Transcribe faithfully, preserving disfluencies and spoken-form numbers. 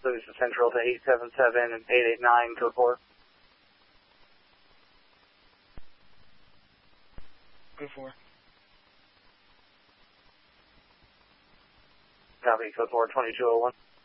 Louisa Central to eight seven seven and eight eight nine, code four. Code four. Copy, code four, twenty-two oh one.